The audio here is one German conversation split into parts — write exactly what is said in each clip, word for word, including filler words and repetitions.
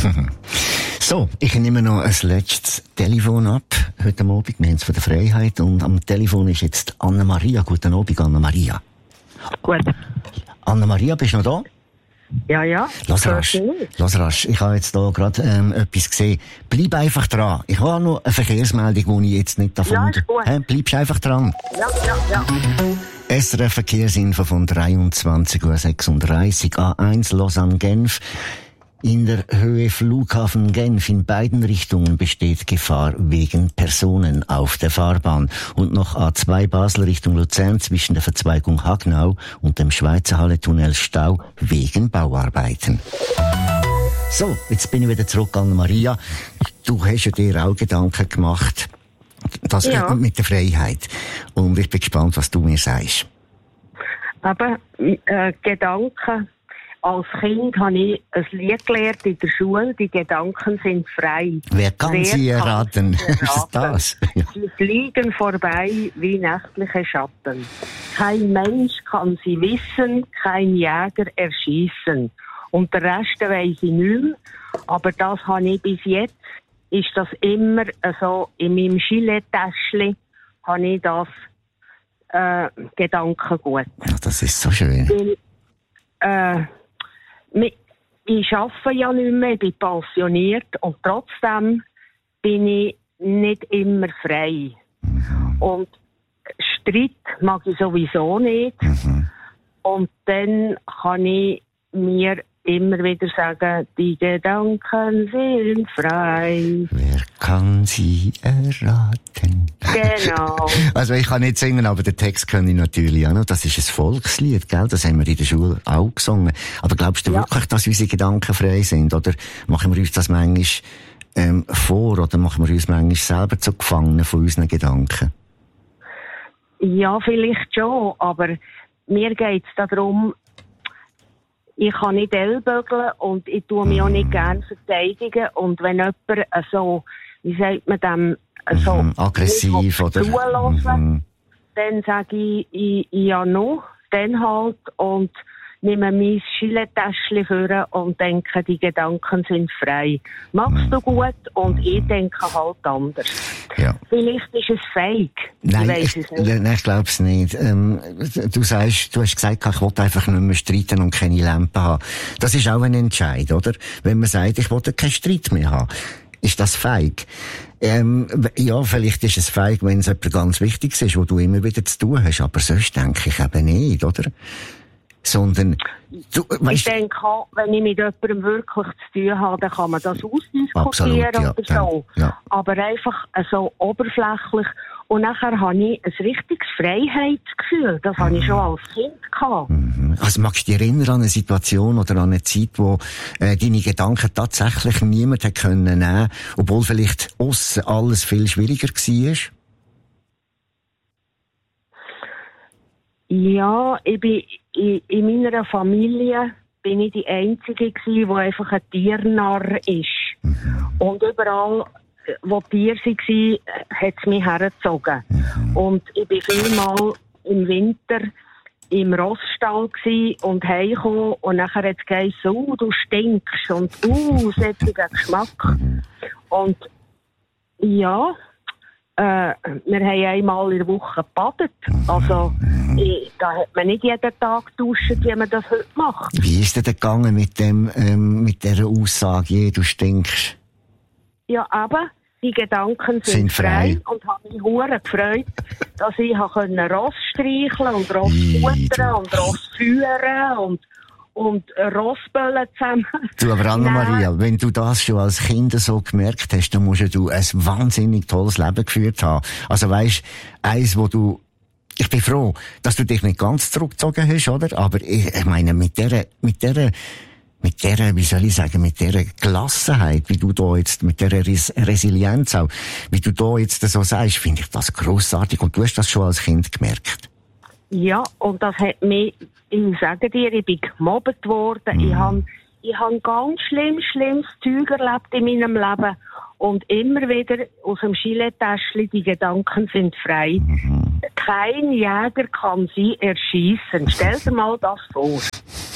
So, ich nehme noch ein letztes Telefon ab, heute Abend. Wir haben es von der Freiheit und am Telefon ist jetzt Anna-Maria. Guten Abend, Anna-Maria. Gut. Anna-Maria, bist du noch da? Ja, ja. Lass rasch, lass rasch. Ich habe jetzt da gerade ähm, etwas gesehen. Bleib einfach dran. Ich habe noch eine Verkehrsmeldung, die ich jetzt nicht davon... Ja, ist gut. Hä? Bleibst einfach dran. Ja, ja, ja. S R F Verkehrsinfo von dreiundzwanzig Uhr sechsunddreißig A eins Lausanne-Genf. In der Höhe Flughafen Genf in beiden Richtungen besteht Gefahr wegen Personen auf der Fahrbahn. Und noch A zwei Basel Richtung Luzern zwischen der Verzweigung Hagnau und dem Schweizer Halle-Tunnel Stau wegen Bauarbeiten. So, jetzt bin ich wieder zurück an Maria. Du hast ja dir auch Gedanken gemacht, das Ja. mit der Freiheit. Und ich bin gespannt, was du mir sagst. Aber äh, Gedanken. Als Kind habe ich ein Lied gelernt in der Schule. Die Gedanken sind frei. Wer kann Wer sie kann erraten? sie erraten? Ist das? Ja. Sie fliegen vorbei wie nächtliche Schatten. Kein Mensch kann sie wissen, kein Jäger erschießen. Und der Rest weiss ich nicht mehr. Aber das habe ich bis jetzt, ist das immer so, in meinem Gilet-Täschchen habe ich das äh, Gedankengut. Ja, das ist so schön. Weil, äh, ich arbeite ja nicht mehr, ich bin pensioniert und trotzdem bin ich nicht immer frei. Mhm. Und Streit mag ich sowieso nicht. Mhm. Und dann kann ich mir immer wieder sagen, die Gedanken sind frei. Wer kann sie erraten? Genau. Also ich kann nicht singen, aber den Text kann ich natürlich auch noch. Das ist ein Volkslied, gell? Das haben wir in der Schule auch gesungen. Aber glaubst du Ja. wirklich, dass unsere Gedanken frei sind? Oder machen wir uns das manchmal ähm, vor? Oder machen wir uns manchmal selber zu Gefangenen von unseren Gedanken? Ja, vielleicht schon, aber mir geht es darum, ich kann nicht ellbögeln und ich tue mich auch nicht gerne verteidigen. Und wenn jemand so, wie sagt man dem, so Mhm, aggressiv oder zulassen, mhm. dann sage ich, ich, ja noch, dann halt, und nehme mein Gilet-Täschchen vor und denke, die Gedanken sind frei. Machst du gut und ich denke halt anders. Ja. Vielleicht ist es feig. Nein, ich weiss ich, es nicht. nein, ich glaube es nicht. Ähm, du sagst, du hast gesagt, ich wollte einfach nicht mehr streiten und keine Lampe haben. Das ist auch ein Entscheid, oder? Wenn man sagt, ich wollte keinen Streit mehr haben. Ist das feig? Ähm, ja, vielleicht ist es feig, wenn es etwas ganz Wichtiges ist, wo du immer wieder zu tun hast. Aber sonst denke ich eben nicht, oder? Sondern, du, weißt, Ich denke auch, wenn ich mit jemandem wirklich zu tun habe, dann kann man das ausdiskutieren Absolut, ja, oder so. dann, ja. Aber einfach so oberflächlich. Und nachher habe ich ein richtiges Freiheitsgefühl. Das habe ich schon als Kind gehabt. also magst du dich erinnern an eine Situation oder an eine Zeit, wo äh, deine Gedanken tatsächlich niemand hat können nehmen, obwohl vielleicht aussen alles viel schwieriger war? Ja, ich bin in, in meiner Familie bin ich die Einzige gewesen, die einfach ein Tiernarr ist. Mhm. Und überall, wo Tiere waren, hat es mich hergezogen. Mhm. Und ich war vielmal im Winter im Rossstall gsi und heimgekommen und nachher hat es geheißen, uh, du stinkst und uh, sättiger Geschmack. Mhm. Und ja, äh, wir haben einmal in der Woche gebadet. Also, ich, da hat man nicht jeden Tag geduscht, wie man das heute macht. Wie ist denn gegangen mit dem, ähm, mit dieser Aussage, je, du stinkst? Ja, aber die Gedanken sind, Sind frei. frei und habe mich hure gefreut, dass ich können Ross streicheln und Ross Ih, futtern du. und Ross führen und und Rossböllen zusammen. Du, aber Anna-Maria, wenn du das schon als Kind so gemerkt hast, dann musst ja du ein wahnsinnig tolles Leben geführt haben. Also weisst, eins, wo du, ich bin froh, dass du dich nicht ganz zurückgezogen hast, oder? Aber ich, ich meine, mit der, mit der, mit der, wie soll ich sagen, mit der Gelassenheit, wie du da jetzt, mit der Res- Resilienz auch, wie du da jetzt so sagst, finde ich das grossartig. Und du hast das schon als Kind gemerkt. Ja, und das hat mich, ich sage dir, ich bin gemobbt worden. Mm. Ich habe ich hab ganz schlimm, schlimmes Zeug erlebt in meinem Leben. Und immer wieder aus dem Gilet-Täschchen, die Gedanken sind frei. Mm. Kein Jäger kann sie erschießen. Stell dir mal das vor.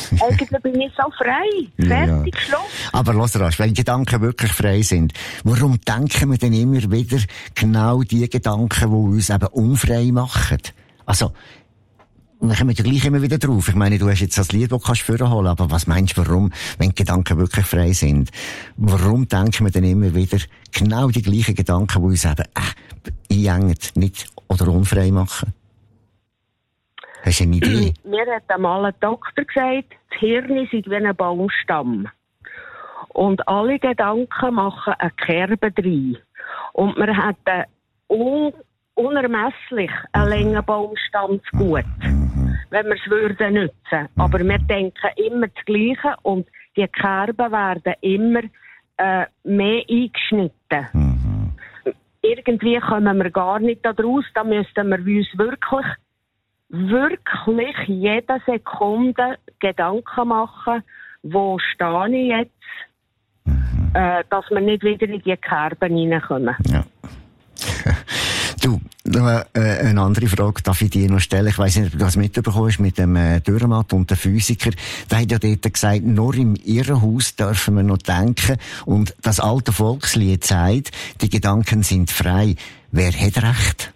Eigentlich bin ich so frei. Fertig, ja, ja. Schluss. Aber los, Rasch, wenn Gedanken wirklich frei sind, warum denken wir denn immer wieder genau die Gedanken, die uns eben unfrei machen? Also, wir kommen ja gleich immer wieder drauf. Ich meine, du hast jetzt das Lied, das du vorholen kannst, aber was meinst du, warum, wenn die Gedanken wirklich frei sind? Warum denken wir denn immer wieder genau die gleichen Gedanken, die uns eben äh, einengen, nicht oder unfrei machen? Hast du eine Idee? Mir hat einmal ein Doktor gesagt, das Hirn ist wie ein Baumstamm. Und alle Gedanken machen eine Kerbe rein. Und wir hätten un- unermesslich einen langen Baumstamm zu gut, wenn wir es würden nutzen. Aber wir denken immer das Gleiche und die Kerben werden immer äh, mehr eingeschnitten. Mhm. Irgendwie kommen wir gar nicht daraus, da müssten wir uns wirklich wirklich jede Sekunde Gedanken machen, wo stehe ich jetzt, mhm. äh, dass wir nicht wieder in die Kerben reinkommen. Ja. Du, noch äh, eine andere Frage darf ich dir noch stellen. Ich weiss nicht, ob du das mitbekommen hast mit dem äh, Dürrenmatt und dem Physiker. Der hat ja dort gesagt, nur im Irrenhaus dürfen wir noch denken. Und das alte Volkslied sagt, die Gedanken sind frei. Wer hat recht?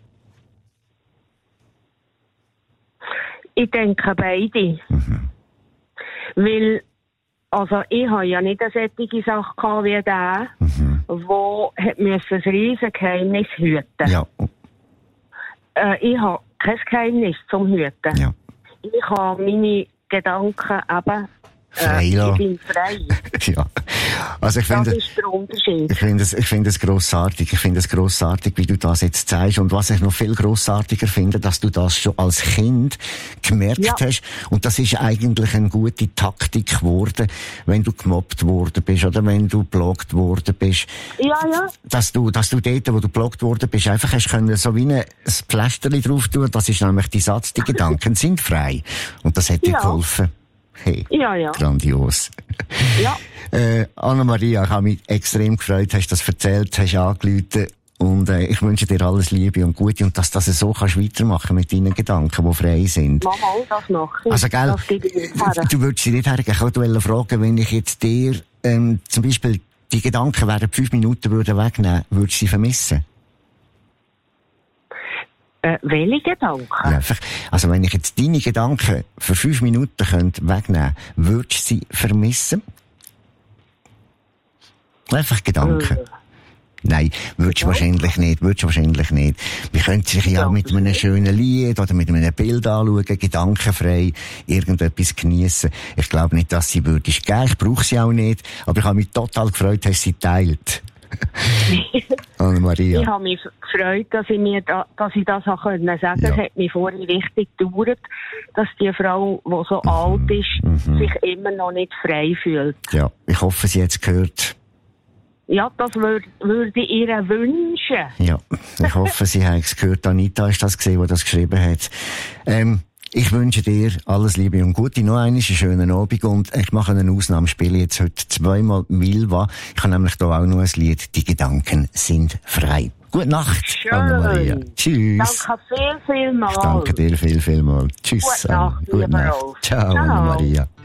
Ich denke beide. Mhm. Weil, also ich habe ja nicht eine solche Sache gehabt wie der, mhm. wo hat müssen ein riesiges Geheimnis hüten. Ja. Äh, ich habe kein Geheimnis zum Hüten. Ja. Ich habe meine Gedanken eben frei äh, ich bin frei. Ja. Also ich finde, das ist der Unterschied. Ich finde es, ich finde es grossartig. Ich finde es grossartig, wie du das jetzt zeigst. Und was ich noch viel grossartiger finde, dass du das schon als Kind gemerkt ja. hast. Und das ist eigentlich eine gute Taktik geworden, wenn du gemobbt worden bist oder wenn du geblockt worden bist. Ja, ja. Dass du, dass du dort, wo du geblockt worden bist, einfach hast können so wie ein Pflasterli drauf tun. Das ist nämlich die Satz, die Gedanken sind frei. Und das hat dir ja. geholfen. Hey, ja, ja. Grandios. Ja. äh, Anna-Maria, ich habe mich extrem gefreut, hast das erzählt, hast angerufen und äh, ich wünsche dir alles Liebe und Gute und dass du das so kannst weitermachen mit deinen Gedanken, die frei sind. Mach mal das noch. Also, gell, das gebe ich nicht her. Du würdest sie nicht hergeben. Ich wollte fragen, wenn ich jetzt dir ähm, zum Beispiel die Gedanken während fünf Minuten würde wegnehmen, würdest du sie vermissen? Äh, welche Gedanken? Ja, einfach, also wenn ich jetzt deine Gedanken für fünf Minuten könnte wegnehmen, würdest du sie vermissen? Einfach Gedanken. Äh. Nein, würdest du wahrscheinlich nicht, würdest du wahrscheinlich nicht. Wir können sich ja mit einem schönen Lied oder mit einem Bild anschauen, gedankenfrei irgendetwas geniessen. Ich glaube nicht, dass sie würdest geben. Ich brauche sie auch nicht. Aber ich habe mich total gefreut, dass sie teilt. Anna-Maria. Ich habe mich gefreut, dass ich, mir da, dass ich das auch sagen konnte. Ja. Es hat mich vorhin richtig gedauert, dass die Frau, die so mhm. alt ist, mhm. sich immer noch nicht frei fühlt. Ja, ich hoffe, sie hat es gehört. Ja, das würde würd ich ihr wünschen. Ja, ich hoffe, sie hat es gehört. Anita ist das gesehen, die das geschrieben hat. Ähm, Ich wünsche dir alles Liebe und Gute. Noch einen schönen Abend und ich mache eine Ausnahme, spiele jetzt heute zweimal Milva. Ich habe nämlich da auch noch ein Lied. Die Gedanken sind frei. Gute Nacht, schön. Anna-Maria. Tschüss. Danke viel, viel mal. Ich danke dir viel, viel mal. Tschüss. Gute Nacht. Gute Nacht. Ciao, Ciao. Anna-Maria.